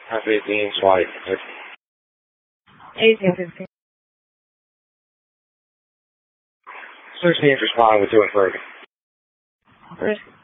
15, swipe. 1815. 16 responding with 2 and 30.